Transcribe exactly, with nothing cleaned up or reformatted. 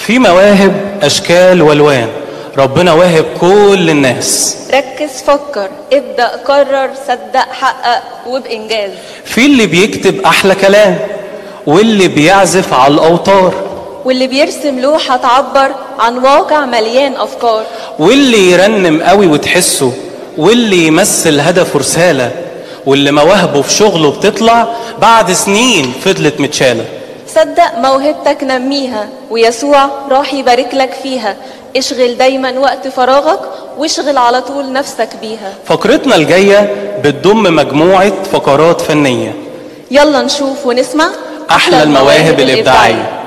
في مواهب أشكال والوان، ربنا واهب كل الناس. ركز فكر ابدأ قرر صدق حقق وبإنجاز. في اللي بيكتب أحلى كلام، واللي بيعزف على الأوتار، واللي بيرسم لوحة تعبر عن واقع مليان أفكار، واللي يرنم قوي وتحسه، واللي يمثل هدفه رسالة، واللي مواهبه في شغله بتطلع بعد سنين فضلت متشالة. صدق موهبتك نميها ويسوع راح يبارك لك فيها. اشغل دايما وقت فراغك واشغل على طول نفسك بيها. فقرتنا الجاية بتضم مجموعة فقرات فنية. يلا نشوف ونسمع أحلى المواهب الإبداعية.